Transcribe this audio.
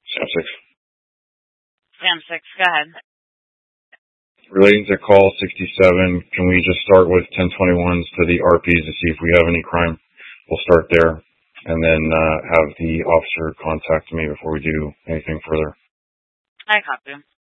Sam 6. Sam 6, go ahead. Relating to call 67, can we just start with 1021s to the RPs to see if we have any crime? We'll start there and then have the officer contact me before we do anything further. I copy.